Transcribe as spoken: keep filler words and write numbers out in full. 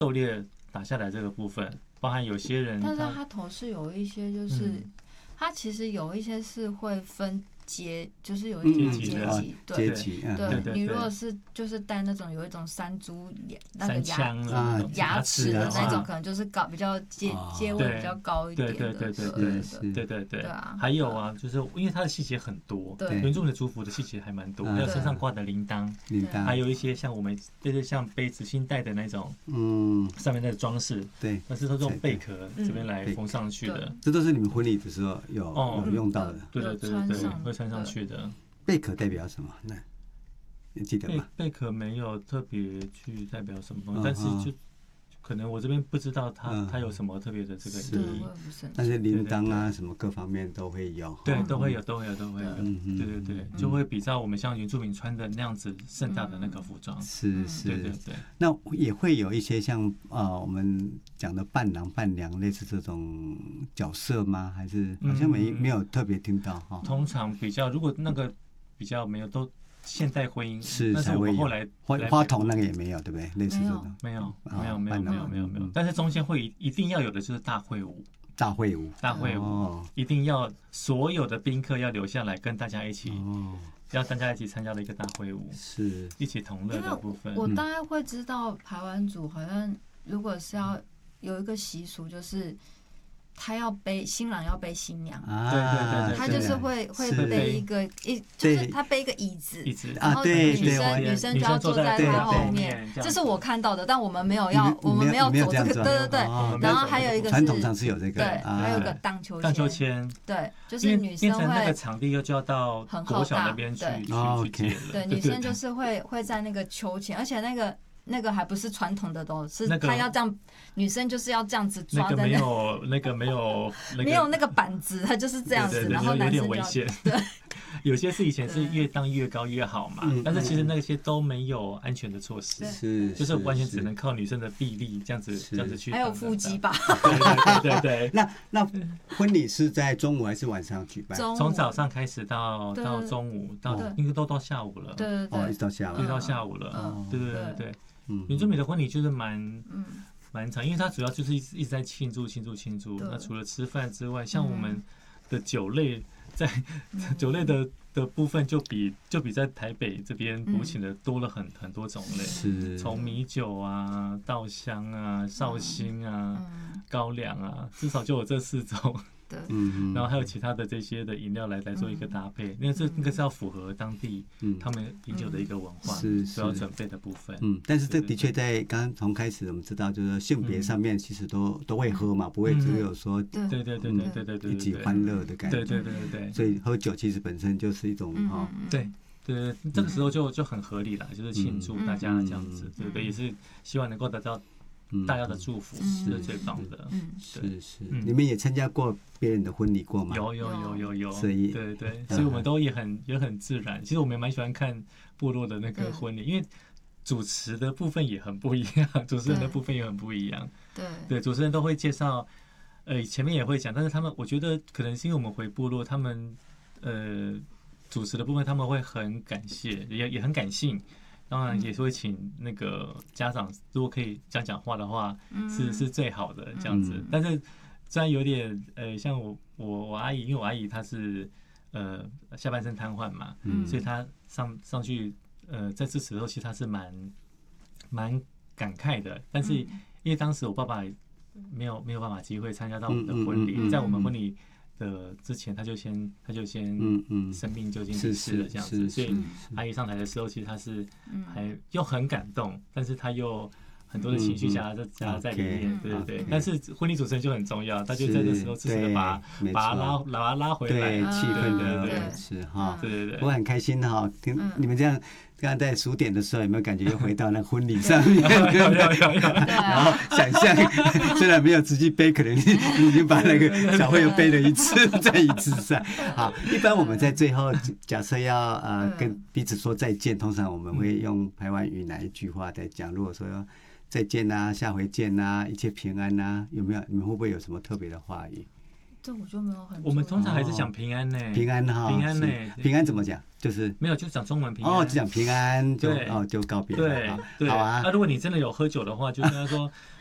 狩猎打下来这个部分，包含有些人， 但是他头饰有一些就是，嗯、他其实有一些是会分。阶就是有一点阶级，对阶级， 对，你如果是就是戴那种有一种山猪那个牙牙齿的那种，可能就是高比较阶阶位比较高一点的， 对对对对对对对对啊。还有啊，就是因为它的细节很多，原住民的族服的细节还蛮多，还有身上挂的铃铛， 铃铛， 还有一些像我们就是像背紫心带的那种，嗯，上面的装饰， 对， 那是说这种贝壳这边来缝上去的， 这都是你们婚礼的时候有有用到的， 对对对对对。穿上去的贝壳代表什么？那你记得吗？ 贝壳没有特别去代表什么东西，但是就可能我这边不知道它它有什么特别的这个意义。 但是铃铛啊什么各方面都会有， 对，都会有，都会有，都会有。对对对，就会比照我们像原住民穿的那样子盛大的那个服装。 是是， 对对对。 那也会有一些像啊我们讲的伴郎伴娘类似这种角色吗？还是好像没没有特别听到哈？ 通常比较如果那个比较没有都。现代婚姻是， 但是我们后来花花童那个也没有，对不对？类似这种没有，没有，没有，没有，没有，没有。但是中间会一定要有的就是大会舞， 大会舞， 大会舞，一定要所有的宾客要留下来跟大家一起，要大家一起参加的一个大会舞， 是一起同乐的部分。 我大概会知道排湾族好像如果是要有一个习俗，就是他要背新郎要背新娘， 对对对， 他就是会会背一个一，就是他背一个椅子， 椅子， 然后女生女生就要坐在他后面，这是我看到的，但我们没有要，我们没有走这个，对对对。然后还有一个传统上是有这个， 对，还有一个荡秋千， 荡秋千， 对，就是女生会那个场地又就要到国小那边去去接了， 对，女生就是会会在那个秋千，而且那个。那个还不是传统的都是他要这样，女生就是要这样子抓在那， 没有那个没有没有那个板子，他就是这样子，然后男生就要对。 有些是以前是越荡越高越好嘛，但是其实那些都没有安全的措施， 是就是完全只能靠女生的臂力这样子这样子去。 还有腹肌吧？ 对对对对。 那那婚礼是在中午还是晚上举办？ 从早上开始到到中午到应该都到下午了。 对对对， 一直到下午， 一直到下午了。对对对对。原住民的婚礼就是蛮蛮长，因为它主要就是一直一直在庆祝庆祝庆祝。那除了吃饭之外，像我们的酒类，在酒类的的部分就比就比在台北这边补请的多了很很多种类， 是从米酒啊、稻香啊、绍兴啊、高粱啊，至少就有这四种。嗯，然后还有其他的这些的饮料来来做一个搭配，因为这应该是要符合当地他们饮酒的一个文化，是主要准备的部分。 嗯，但是这的确在刚刚从开始我们知道，就是性别上面其实都都会喝嘛，不会只有说对对对对对对对一起欢乐的感觉。 对对对对对， 所以喝酒其实本身就是一种哈， 对对，这个时候就就很合理了，就是庆祝大家这样子，对不对？也是希望能够得到。大家的祝福是最棒的， 嗯， 是是，你们也参加过别人的婚礼过吗？ 有有有有有， 所以对对，所以我们都也很也很自然。其实我们也蛮喜欢看部落的那个婚礼，因为主持的部分也很不一样，主持人的部分也很不一样。 对对，主持人都会介绍，呃，前面也会讲，但是他们我觉得可能是因为我们回部落，他们呃主持的部分他们会很感谢，也也很感性。当然也是会请那个家长，如果可以讲讲话的话，是是最好的这样子。但是虽然有点呃，像我我我阿姨，因为我阿姨她是呃下半身瘫痪嘛，所以她上上去呃在致辞的时候，其实她是蛮蛮感慨的。但是因为当时我爸爸没有没有办法机会参加到我们的婚礼，在我们婚礼的之前，他就先他就先生命就已经离世了这样子，所以阿姨上台的时候，其实他是还又很感动，但是他又很多的情绪加在加在里面，对对对。但是婚礼主持人就很重要，他就在这时候适时的把把他拉把他拉回来， 气氛的维持哈， 对对对。 我很开心哈，听你们这样。刚刚在数点的时候，有没有感觉又回到那婚礼上面？然后想象，虽然没有直接背，可能你已经把那个小慧又背了一次在椅子上。好，一般我们在最后假设要呃跟彼此说再见，通常我们会用排湾语哪一句话在讲？如果说再见啊，下回见啊，一切平安啊，有没有？你们会不会有什么特别的话语？ 这我就没有很。 我们通常还是讲平安呢， 平安哈， 平安呢， 平安怎么讲？就是没有，就讲中文平安。 哦，就讲平安，就哦就告别。 对对， 好啊。 那如果你真的有喝酒的话，就跟他说